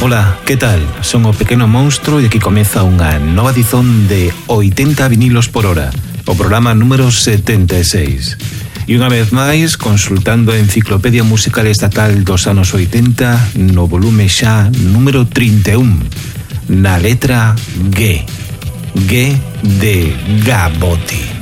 Ola, que tal? Son o Pequeno Monstro e aquí comeza unha nova edición de 80 vinilos por hora, o programa número 76. E unha vez máis, consultando a Enciclopedia Musical Estatal dos anos 80 no volume xa número 31, na letra G. G de Gaboti.